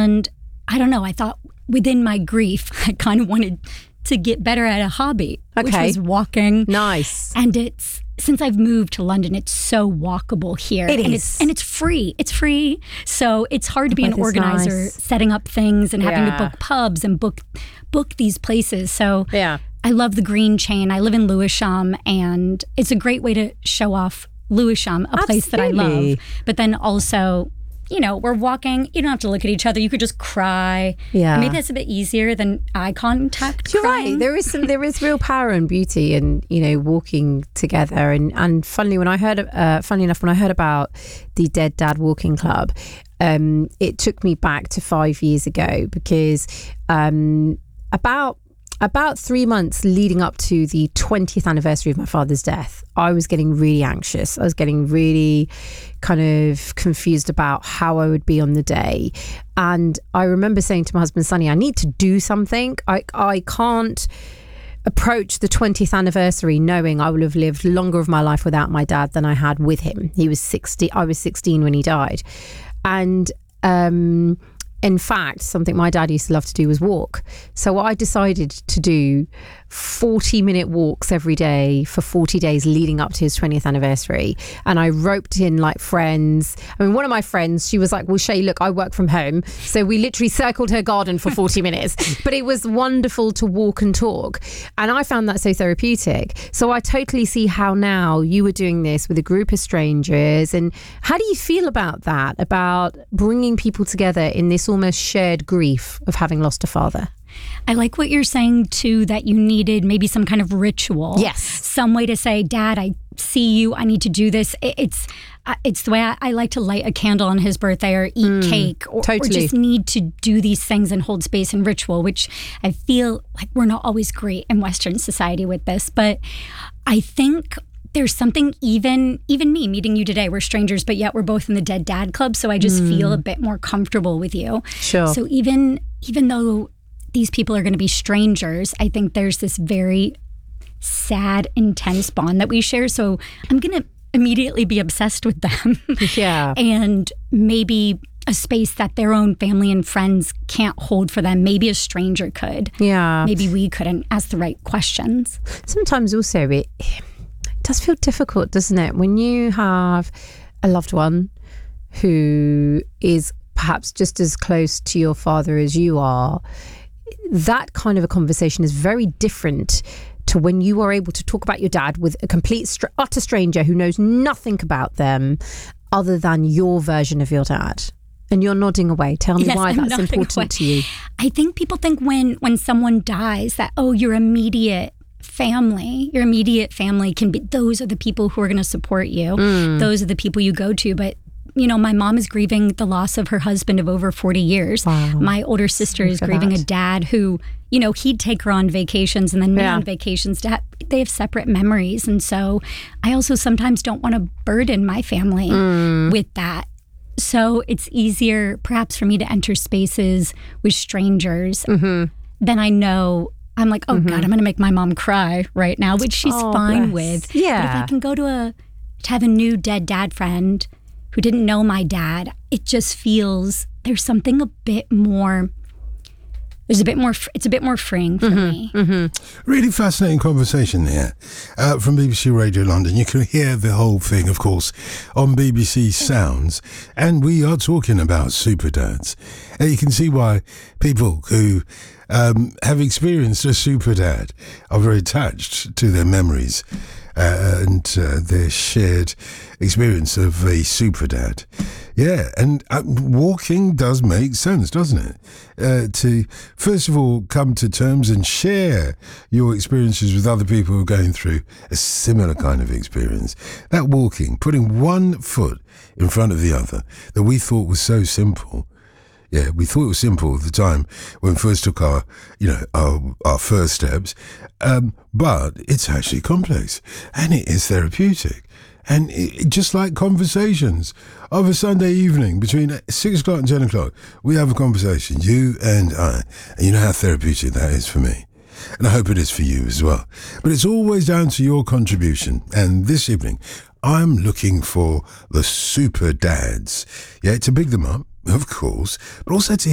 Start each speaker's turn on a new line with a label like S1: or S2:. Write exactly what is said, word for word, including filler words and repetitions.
S1: And I don't know, I thought within my grief, I kind of wanted to get better at a hobby,
S2: okay.
S1: which was walking.
S2: Nice.
S1: And it's, since I've moved to London, it's so walkable here.
S2: It
S1: and
S2: is.
S1: It's, and it's free. It's free. So it's hard to be
S2: But
S1: an
S2: it's
S1: organizer,
S2: nice.
S1: setting up things and having
S2: Yeah.
S1: to book pubs and book book these places. So
S2: Yeah.
S1: I love the Green Chain. I live in Lewisham, and it's a great way to show off Lewisham, a place that I
S2: Absolutely.
S1: love. But then also, you know, we're walking, you don't have to look at each other. You could just cry.
S2: Yeah.
S1: Maybe that's a bit easier than eye contact.
S2: You're
S1: crying.
S2: right. There is some. There is real power and beauty in, you know, walking together. And and funnily, when I heard, uh, funnily enough, when I heard about the Dead Dad Walking Club, um, it took me back to five years ago because um, about. About three months leading up to the twentieth anniversary of my father's death, I was getting really anxious. I was getting really kind of confused about how I would be on the day. And I remember saying to my husband, Sonny, I need to do something. I, I can't approach the twentieth anniversary knowing I will have lived longer of my life without my dad than I had with him. He was sixty. I was sixteen when he died. And um in fact, something my dad used to love to do was walk. So I decided to do forty minute walks every day for forty days leading up to his twentieth anniversary. And I roped in like friends. I mean, one of my friends, she was like, well, Shay, look, I work from home. So we literally circled her garden for forty minutes. But it was wonderful to walk and talk. And I found that so therapeutic. So I totally see how now you were doing this with a group of strangers. And how do you feel about that, about bringing people together in this almost shared grief of having lost a father?
S1: I like what you're saying too, that you needed maybe some kind of ritual.
S2: Yes.
S1: Some way to say, Dad, I see you. I need to do this. It, it's uh, it's the way I, I like to light a candle on his birthday or eat
S2: Mm,
S1: cake or,
S2: totally.
S1: or just need to do these things and hold space and ritual, which I feel like we're not always great in Western society with this. But I think there's something, even even me meeting you today, we're strangers, but yet we're both in the Dead Dad Club. So I just mm. feel a bit more comfortable with you.
S2: Sure.
S1: So even even though these people are going to be strangers, I think there's this very sad, intense bond that we share. So I'm going to immediately be obsessed with them.
S2: Yeah.
S1: And maybe a space that their own family and friends can't hold for them. Maybe a stranger could.
S2: Yeah.
S1: Maybe we couldn't ask the right questions.
S2: Sometimes also it, it does feel difficult, doesn't it? When you have a loved one who is perhaps just as close to your father as you are, that kind of a conversation is very different to when you are able to talk about your dad with a complete str- utter stranger who knows nothing about them other than your version of your dad. And you're nodding away. Tell me
S1: yes,
S2: why
S1: I'm
S2: that's
S1: nodding
S2: important
S1: away.
S2: to you.
S1: I think people think when when someone dies that, oh, your immediate family, your immediate family can be, those are the people who are going to support you. Mm. Those are the people you go to. But you know, my mom is grieving the loss of her husband of over forty years.
S2: Wow.
S1: My older sister is grieving
S2: that.
S1: a dad who, you know, he'd take her on vacations and then me
S2: Yeah.
S1: on vacations. To have, they have separate memories. And so I also sometimes don't want to burden my family
S2: mm.
S1: with that. So it's easier perhaps for me to enter spaces with strangers
S2: mm-hmm.
S1: than I know. I'm like, oh
S2: mm-hmm.
S1: God, I'm going to make my mom cry right now, which she's
S2: oh,
S1: fine
S2: bless.
S1: with.
S2: Yeah.
S1: But if I can go to a, to have a new dead dad friend who didn't know my dad, it just feels there's something a bit more, there's a bit more, it's a bit more freeing for
S2: mm-hmm,
S1: me.
S3: Mm-hmm. Really fascinating conversation here uh, from B B C Radio London. You can hear the whole thing, of course, on B B C Sounds. And we are talking about super dads. And you can see why people who um, have experienced a super dad are very attached to their memories Uh, and uh, their shared experience of a super dad. Yeah, and uh, walking does make sense, doesn't it? Uh, to, first of all, come to terms and share your experiences with other people who are going through a similar kind of experience. That walking, putting one foot in front of the other, that we thought was so simple. Yeah, we thought it was simple at the time when we first took our, you know, our, our first steps. Um, but it's actually complex and it is therapeutic. And it, just like conversations of a Sunday evening between six o'clock and ten o'clock, we have a conversation, you and I. And you know how therapeutic that is for me. And I hope it is for you as well. But it's always down to your contribution. And this evening, I'm looking for the super dads. Yeah, to big them up, of course, but also to